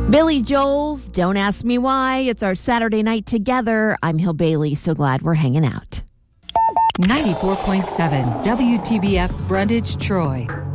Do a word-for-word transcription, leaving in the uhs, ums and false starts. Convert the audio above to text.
Billy Joel's Don't Ask Me Why. It's our Saturday night together. I'm Hill Bailey. So glad we're hanging out. ninety-four point seven W T B F Brundage, Troy.